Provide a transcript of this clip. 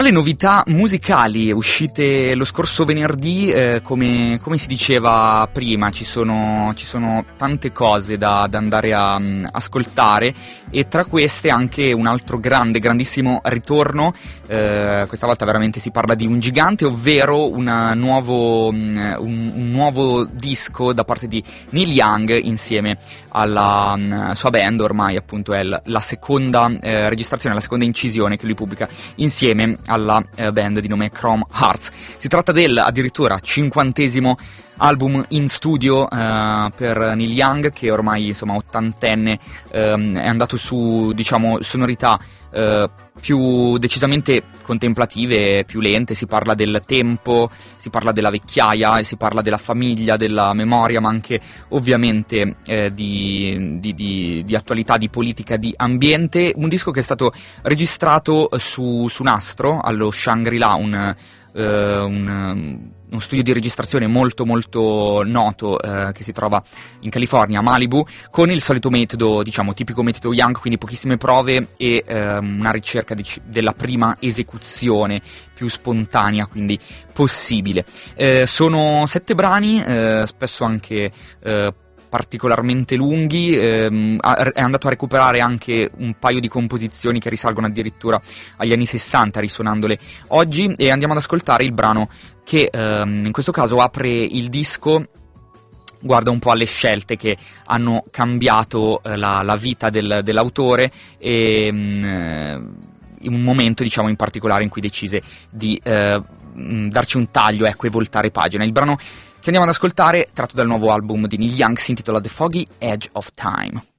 Le novità musicali uscite lo scorso venerdì, come si diceva prima, ci sono tante cose da andare a ascoltare, e tra queste anche un altro grandissimo ritorno. Questa volta veramente si parla di un gigante, ovvero un nuovo disco da parte di Neil Young insieme alla sua band. Ormai appunto è la seconda registrazione, la seconda incisione che lui pubblica insieme alla band di nome Chrome Hearts. Si tratta del addirittura 50° album in studio per Neil Young, che ormai insomma ottantenne, è andato su, diciamo, sonorità più decisamente contemplative, più lente. Si parla del tempo, si parla della vecchiaia, si parla della famiglia, della memoria, ma anche ovviamente di attualità, di politica, di ambiente. Un disco che è stato registrato su Nastro, allo Shangri-La, uno studio di registrazione molto noto che si trova in California, a Malibu, con il solito metodo, diciamo tipico metodo Young, quindi pochissime prove e una ricerca della prima esecuzione più spontanea quindi possibile. Sono 7 brani, spesso anche particolarmente lunghi. È andato a recuperare anche un paio di composizioni che risalgono addirittura agli anni 60, risuonandole oggi, e andiamo ad ascoltare il brano che in questo caso apre il disco. Guarda un po' alle scelte che hanno cambiato la vita dell'autore, e in un momento, diciamo, in particolare in cui decise di darci un taglio, ecco, e voltare pagina. Il brano che andiamo ad ascoltare, tratto dal nuovo album di Neil Young, si intitola The Foggy Edge of Time.